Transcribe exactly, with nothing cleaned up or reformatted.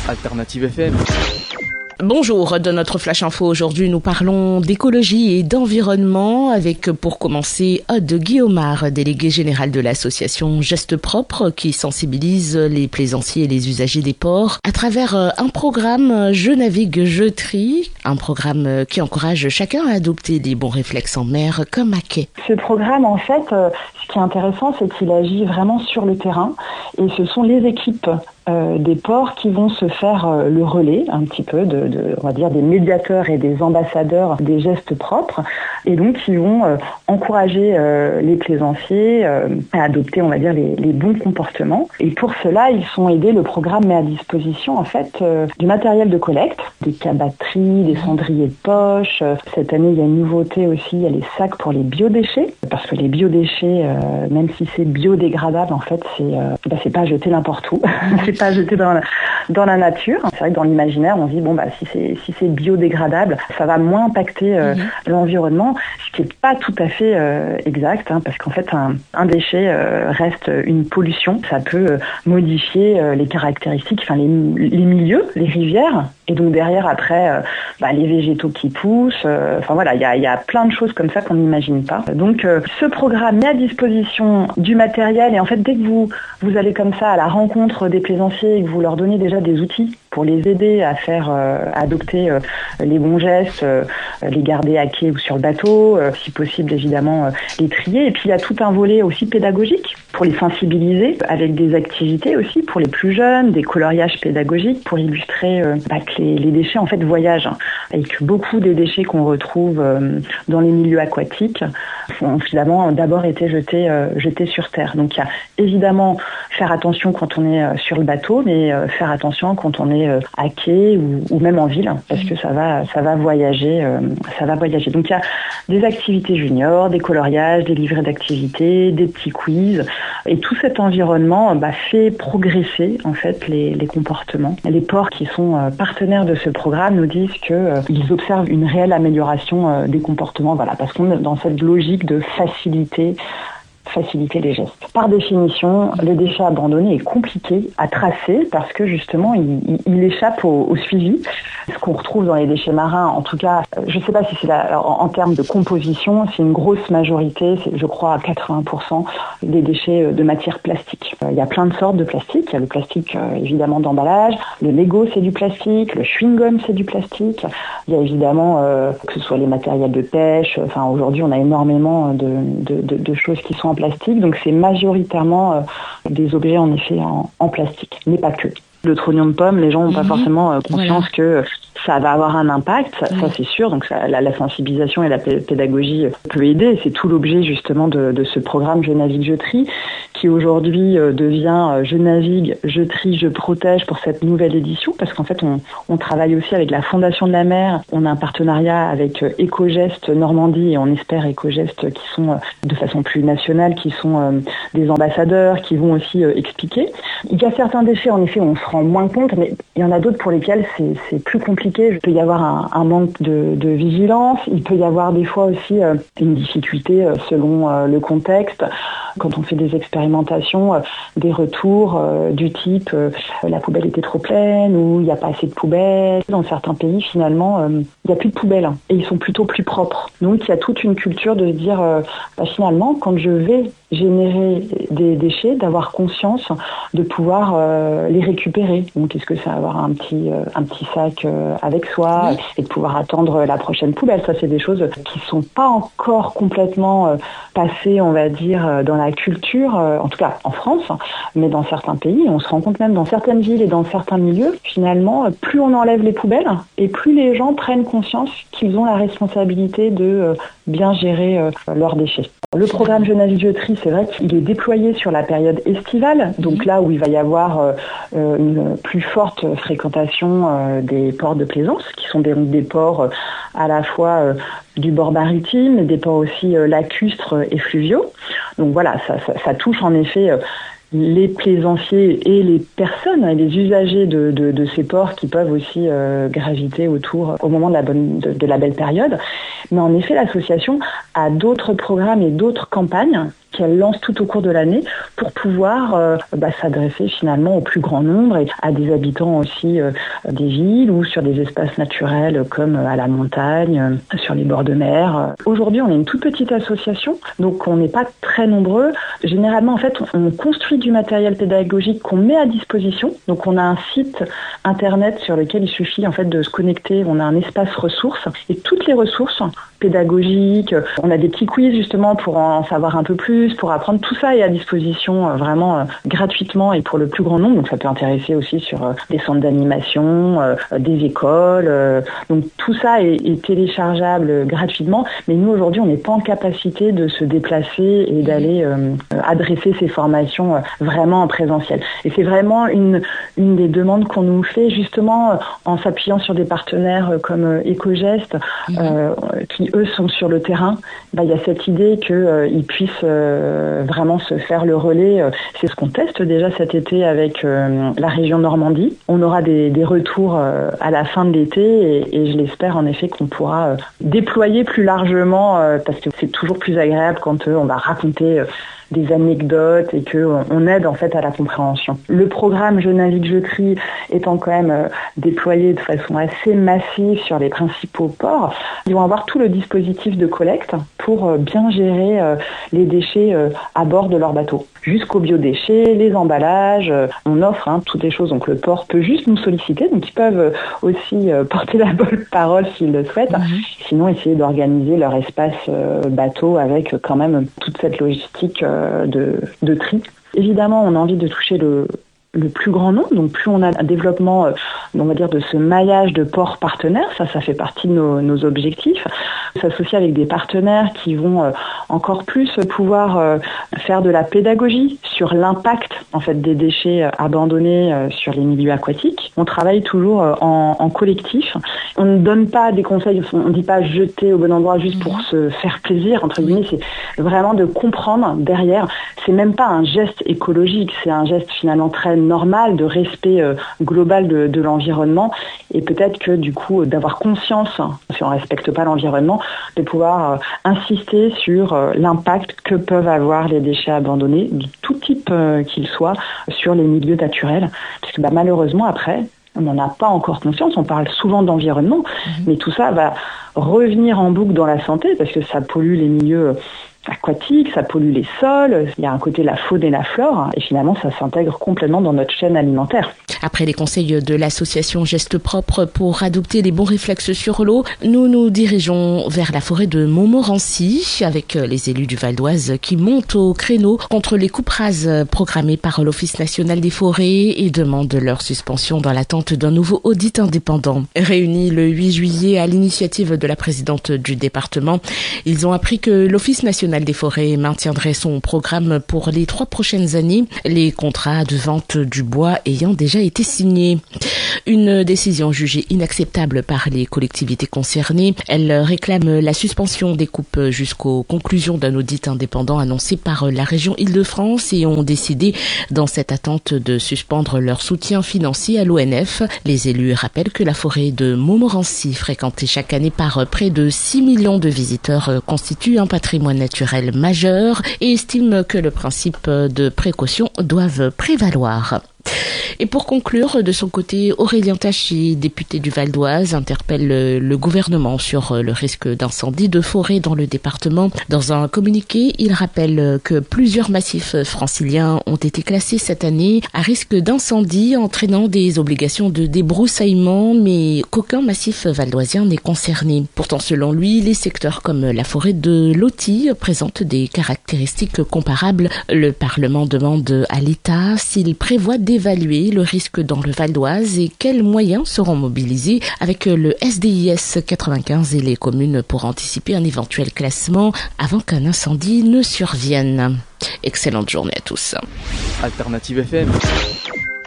Alternative F M. Bonjour, dans notre Flash Info aujourd'hui, nous parlons d'écologie et d'environnement avec, pour commencer, Aude Guillaumard, déléguée générale de l'association Gestes Propres qui sensibilise les plaisanciers et les usagers des ports à travers un programme Je navigue, je trie, un programme qui encourage chacun à adopter des bons réflexes en mer comme à quai. Ce programme, en fait, ce qui est intéressant, c'est qu'il agit vraiment sur le terrain et ce sont les équipes Euh, des ports qui vont se faire euh, le relais un petit peu de, de, on va dire des médiateurs et des ambassadeurs des gestes propres et donc ils vont euh, encourager euh, les plaisanciers euh, à adopter, on va dire, les, les bons comportements. Et pour cela, ils sont aidés. Le programme met à disposition en fait euh, du matériel de collecte, des cabatteries, des cendriers de poche. Cette année, il y a une nouveauté aussi, il y a les sacs pour les biodéchets, parce que les biodéchets, euh, même si c'est biodégradable, en fait, c'est euh, bah, c'est pas jeté n'importe où. Pas jeter dans la, dans la nature. C'est vrai que dans l'imaginaire, on se dit bon bah si c'est si c'est biodégradable, ça va moins impacter euh, mmh. l'environnement, ce qui est pas tout à fait euh, exact, hein, parce qu'en fait un, un déchet euh, reste une pollution. Ça peut euh, modifier euh, les caractéristiques, enfin les, les milieux, les rivières. Et donc derrière, après, euh, bah, les végétaux qui poussent, euh, enfin voilà, il y a, y a plein de choses comme ça qu'on n'imagine pas. Donc euh, ce programme met à disposition du matériel et en fait, dès que vous vous allez comme ça à la rencontre des plaisanciers et que vous leur donnez déjà des outils pour les aider à faire, euh, à adopter euh, les bons gestes, euh, les garder à quai ou sur le bateau, euh, si possible évidemment euh, les trier. Et puis il y a tout un volet aussi pédagogique pour les sensibiliser, avec des activités aussi pour les plus jeunes, des coloriages pédagogiques pour illustrer euh, bah, que les, les déchets en fait voyagent et que beaucoup des déchets qu'on retrouve euh, dans les milieux aquatiques ont finalement d'abord été jetés, euh, jetés sur terre. Donc il y a évidemment faire attention quand on est euh, sur le bateau, mais euh, faire attention quand on est euh, à quai ou, ou même en ville, parce que ça va, ça va voyager, euh, ça va voyager. Donc il y a des activités juniors, des coloriages, des livrets d'activités, des petits quiz. Et tout cet environnement bah, fait progresser en fait les, les comportements. Les ports qui sont euh, partenaires de ce programme nous disent que euh, ils observent une réelle amélioration euh, des comportements. Voilà, parce qu'on est dans cette logique de faciliter. faciliter les gestes. Par définition, le déchet abandonné est compliqué à tracer parce que justement, il, il, il échappe au, au suivi. Ce qu'on retrouve dans les déchets marins, en tout cas, je ne sais pas si c'est la, en, en termes de composition, c'est une grosse majorité, c'est, je crois à quatre-vingts pour cent des déchets de matière plastique. Il y a plein de sortes de plastique. Il y a le plastique évidemment d'emballage, le mégot c'est du plastique, le chewing-gum c'est du plastique. Il y a évidemment euh, que ce soit les matériels de pêche. Enfin, aujourd'hui, on a énormément de, de, de, de choses qui sont en plastique, donc c'est majoritairement euh, des objets en effet en, en plastique, mais pas que. Le trognon de pomme, les gens n'ont mmh. pas forcément euh, conscience voilà. que ça va avoir un impact, ça, mmh. ça c'est sûr, donc ça, la, la sensibilisation et la pédagogie peut aider, c'est tout l'objet justement de, de ce programme Je navigue, je trie, qui aujourd'hui euh, devient euh, Je navigue, je trie, je protège pour cette nouvelle édition, parce qu'en fait on, on travaille aussi avec la Fondation de la mer, on a un partenariat avec euh, Éco-Gestes Normandie et on espère Éco-Gestes qui sont euh, de façon plus nationale, qui sont euh, des ambassadeurs, qui vont aussi euh, expliquer. Il y a certains déchets en effet on se rend moins compte, mais il y en a d'autres pour lesquels c'est, c'est plus compliqué. Il peut y avoir un, un manque de, de vigilance, il peut y avoir des fois aussi euh, une difficulté euh, selon euh, le contexte. Quand on fait des expérimentations, euh, des retours euh, du type euh, la poubelle était trop pleine ou il n'y a pas assez de poubelles. Dans certains pays, finalement, euh, il n'y a plus de poubelles hein, et ils sont plutôt plus propres. Donc il y a toute une culture de se dire euh, bah, finalement, quand je vais générer des déchets, d'avoir conscience de pouvoir euh, les récupérer. Donc est-ce que c'est avoir un petit euh, un petit sac euh, avec soi oui. et de pouvoir attendre la prochaine poubelle. Ça c'est des choses qui sont pas encore complètement euh, passées, on va dire, dans la culture, euh, en tout cas en France, mais dans certains pays, on se rend compte même dans certaines villes et dans certains milieux, finalement, plus on enlève les poubelles et plus les gens prennent conscience qu'ils ont la responsabilité de euh, bien gérer euh, leurs déchets. Le programme Je navigue, je trie, c'est vrai qu'il est déployé sur la période estivale, donc là où il va y avoir euh, une plus forte fréquentation euh, des ports de plaisance, qui sont des, des ports euh, à la fois euh, du bord maritime, mais des ports aussi euh, lacustres et fluviaux. Donc voilà, ça, ça, ça touche en effet euh, les plaisanciers et les personnes, les usagers de, de, de ces ports qui peuvent aussi euh, graviter autour au moment de la, bonne, de, de la belle période. Mais en effet, l'association a d'autres programmes et d'autres campagnes qu'elle lance tout au cours de l'année pour pouvoir euh, bah, s'adresser finalement au plus grand nombre et à des habitants aussi euh, des villes ou sur des espaces naturels comme à la montagne, euh, sur les bords de mer. Aujourd'hui, on est une toute petite association, donc on n'est pas très nombreux. Généralement, en fait, on construit du matériel pédagogique qu'on met à disposition. Donc, on a un site internet sur lequel il suffit en fait de se connecter. On a un espace ressources et toutes les ressources pédagogiques. On a des petits quiz justement pour en savoir un peu plus, pour apprendre. Tout ça est à disposition euh, vraiment euh, gratuitement et pour le plus grand nombre. Donc, ça peut intéresser aussi sur euh, des centres d'animation, euh, des écoles. Euh, donc, tout ça est, est téléchargeable gratuitement. Mais nous, aujourd'hui, on n'est pas en capacité de se déplacer et d'aller euh, adresser ces formations euh, vraiment en présentiel. Et c'est vraiment une, une des demandes qu'on nous fait justement euh, en s'appuyant sur des partenaires euh, comme euh, Ecogest, euh, qui eux sont sur le terrain. Bah, il y a cette idée qu'ils euh, puissent euh, vraiment se faire le relais. C'est ce qu'on teste déjà cet été avec euh, la région Normandie. On aura des, des retours euh, à la fin de l'été et, et je l'espère en effet qu'on pourra euh, déployer plus largement euh, parce que c'est toujours plus agréable quand euh, on va raconter euh, des anecdotes et qu'on on aide en fait à la compréhension. Le programme Je navigue, je trie étant quand même euh, déployé de façon assez massive sur les principaux ports, ils vont avoir tout le dispositif de collecte pour euh, bien gérer euh, les déchets euh, à bord de leur bateau. Jusqu'aux biodéchets, les emballages, euh, on offre hein, toutes les choses, donc le port peut juste nous solliciter, donc ils peuvent euh, aussi euh, porter la bonne parole s'ils le souhaitent, mmh. Sinon essayer d'organiser leur espace euh, bateau avec euh, quand même toute cette logistique euh, De, de tri. Évidemment, on a envie de toucher le, le plus grand nombre, donc plus on a un développement, on va dire, de ce maillage de ports partenaires, ça, ça fait partie de nos, nos objectifs. S'associer avec des partenaires qui vont euh, encore plus pouvoir euh, faire de la pédagogie sur l'impact en fait des déchets abandonnés euh, sur les milieux aquatiques. On travaille toujours euh, en, en collectif. On ne donne pas des conseils, on ne dit pas jeter au bon endroit juste pour se faire plaisir, entre guillemets, c'est vraiment de comprendre derrière. C'est même pas un geste écologique, c'est un geste finalement très normal de respect euh, global de, de l'environnement et peut-être que du coup d'avoir conscience, si on respecte pas l'environnement, de pouvoir euh, insister sur euh, l'impact que peuvent avoir les déchets abandonnés, de tout type euh, qu'ils soient, sur les milieux naturels. Parce que bah, malheureusement, après, on n'en a pas encore conscience, on parle souvent d'environnement, mmh. mais tout ça va revenir en boucle dans la santé, parce que ça pollue les milieux aquatique, ça pollue les sols, il y a un côté la faune et la flore, et finalement ça s'intègre complètement dans notre chaîne alimentaire. Après les conseils de l'association Gestes Propres pour adopter les bons réflexes sur l'eau, nous nous dirigeons vers la forêt de Montmorency avec les élus du Val d'Oise qui montent au créneau contre les coupes rases programmées par l'Office national des forêts et demandent leur suspension dans l'attente d'un nouveau audit indépendant. Réunis le huit juillet à l'initiative de la présidente du département, ils ont appris que l'Office national des forêts maintiendrait son programme pour les trois prochaines années, les contrats de vente du bois ayant déjà été signés. Une décision jugée inacceptable par les collectivités concernées. Elle réclame la suspension des coupes jusqu'aux conclusions d'un audit indépendant annoncé par la région Île-de-France et ont décidé, dans cette attente, de suspendre leur soutien financier à l'O N F. Les élus rappellent que la forêt de Montmorency, fréquentée chaque année par près de six millions de visiteurs, constitue un patrimoine naturel majeur et estiment que le principe de précaution doit prévaloir. Et pour conclure, de son côté, Aurélien Taché, député du Val d'Oise, interpelle le, le gouvernement sur le risque d'incendie de forêt dans le département. Dans un communiqué, il rappelle que plusieurs massifs franciliens ont été classés cette année à risque d'incendie, entraînant des obligations de débroussaillement, mais qu'aucun massif valdoisien n'est concerné. Pourtant, selon lui, les secteurs comme la forêt de Loti présentent des caractéristiques comparables. Le Parlement demande à l'État s'il prévoit d'évaluer le risque dans le Val d'Oise et quels moyens seront mobilisés avec le S D I S quatre-vingt-quinze et les communes pour anticiper un éventuel classement avant qu'un incendie ne survienne. Excellente journée à tous. Alternative F M.